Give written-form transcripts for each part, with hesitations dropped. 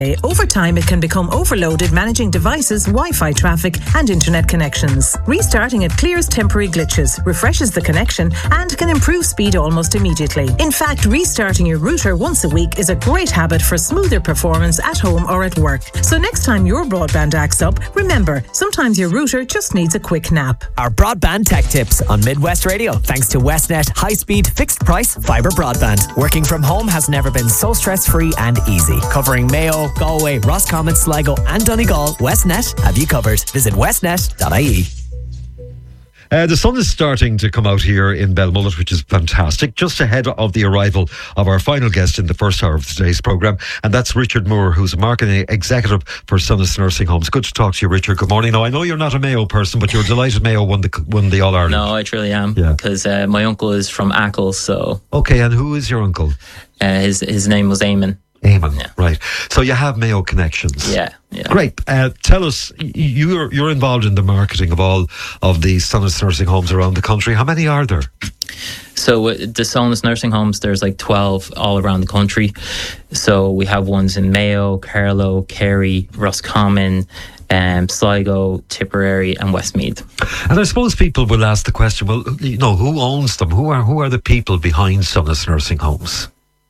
Over time, it can become overloaded managing devices, Wi-Fi traffic and internet connections. Restarting it clears temporary glitches, refreshes the connection and can improve speed almost immediately. In fact, restarting your router once a week is a great habit for smoother performance at home or at work. So next time your broadband acts up, remember, sometimes your router just needs a quick nap. Our broadband tech tips on Midwest Radio, thanks to Westnet high-speed, fixed-price fibre broadband. Working from home has never been so stress-free and easy. Covering Mayo, Galway, Roscommon, Sligo and Donegal, Westnet have you covered. Visit westnet.ie. The sun is starting to come out here in Belmullet, which is fantastic, just ahead of the arrival of our final guest in the first hour of today's programme, and that's Richard Moore, who's a marketing executive for Sonas Nursing Homes. Good to talk to you, Richard. Good morning. Now, I know you're not a Mayo person, but you're delighted Mayo won the All-Ireland. No, I truly am, because my uncle is from Achill, so... Okay, and who is your uncle? His name was Eamon. Eamon, yeah. Right. So you have Mayo connections. Yeah. Great. Tell us, you're involved in the marketing of all of the Sonas Nursing Homes around the country. How many are there? So the Sonas Nursing Homes, there's like 12 all around the country. So we have ones in Mayo, Carlow, Kerry, Roscommon, Sligo, Tipperary and Westmeath. And I suppose people will ask the question, well, who owns them? Who are the people behind Sonas Nursing Homes?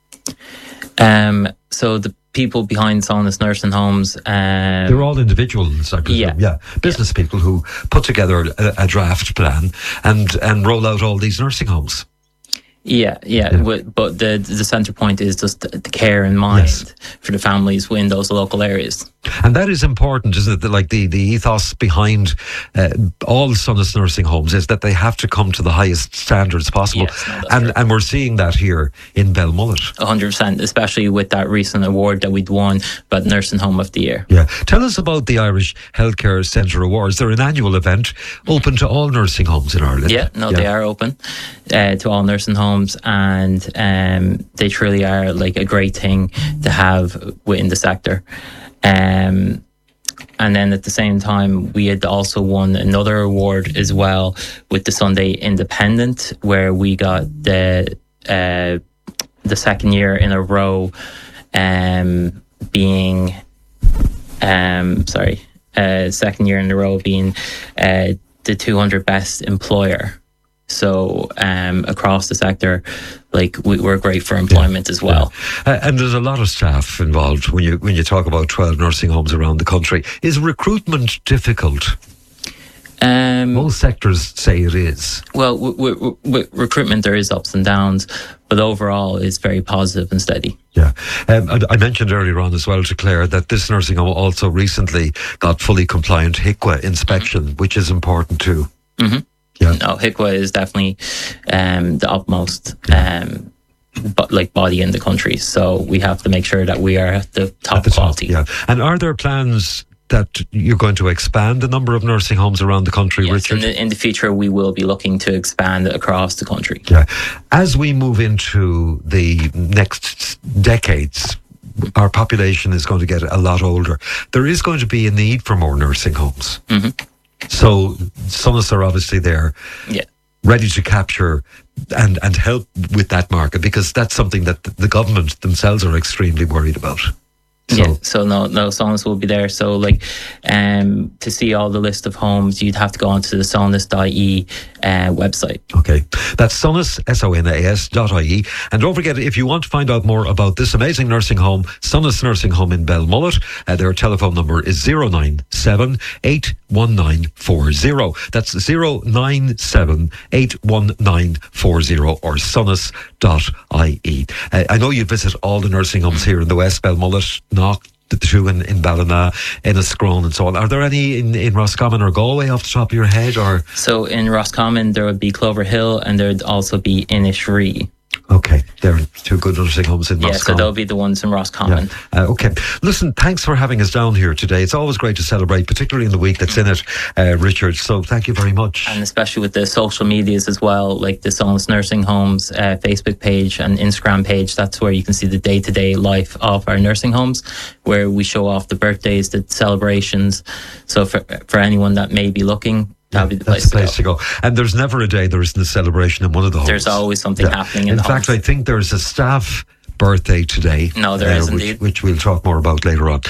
So the people behind Sonas Nursing Homes... they're all individuals, I presume. Yeah. Business people who put together a draft plan and roll out all these nursing homes. Yeah. But the centre point is just the care in mind for the families in those local areas. And that is important, isn't it? Like the ethos behind all Sonas Nursing Homes is that they have to come to the highest standards possible. Yes, and we're seeing that here in Belmullet. 100%, especially with that recent award that we'd won about Nursing Home of the Year. Yeah. Tell us about the Irish Healthcare Centre Awards. They're an annual event open to all nursing homes in Ireland. They are open to all nursing homes, and they truly are like a great thing to have within the sector. And then at the same time, we had also won another award as well with the Sunday Independent, where we got the second year in a row being the 200 best employer. So across the sector, like we're great for employment as well. And there's a lot of staff involved when you talk about 12 nursing homes around the country. Is recruitment difficult? Most sectors say it is. Well, with recruitment, there is ups and downs, but overall, it's very positive and steady. Yeah. I mentioned earlier on as well to Claire that this nursing home also recently got fully compliant HIQA inspection, which is important too. Mm-hmm. Yeah. No, HIQA is definitely the utmost body in the country. So we have to make sure that we are at the top quality. Yeah. And are there plans that you're going to expand the number of nursing homes around the country, yes, Richard? In the future, we will be looking to expand across the country. Yeah. As we move into the next decades, our population is going to get a lot older. There is going to be a need for more nursing homes. Mm-hmm. So Sonas are obviously there, ready to capture and help with that market, because that's something that the government themselves are extremely worried about. So no, Sonas will be there. So to see all the list of homes, you'd have to go onto the sonas.ie website. Okay, that's Sonas, SONAS.ie. And don't forget, if you want to find out more about this amazing nursing home, Sonas Nursing Home in Belmullet, their telephone number is 097 81940. That's 097 81940 or sonas.ie. I know you visit all the nursing homes here in the West, Belmullet, Knock, the two in Ballina, Enniscrone and so on. Are there any in Roscommon or Galway off the top of your head? Or so in Roscommon there would be Clover Hill and there would also be Inishree. Okay, there are two good nursing homes in Roscommon. Yeah, so they'll be the ones in Roscommon. Yeah. Okay. Listen, thanks for having us down here today. It's always great to celebrate, particularly in the week that's in it, Richard. So thank you very much. And especially with the social medias as well, like the Sonas Nursing Homes Facebook page and Instagram page. That's where you can see the day-to-day life of our nursing homes, where we show off the birthdays, the celebrations. So for anyone that may be looking, that would be the place to go. And there's never a day there isn't a celebration in one of the homes. There's always something happening in the homes. In fact, I think there's a staff birthday today. No, there is indeed. Which we'll talk more about later on.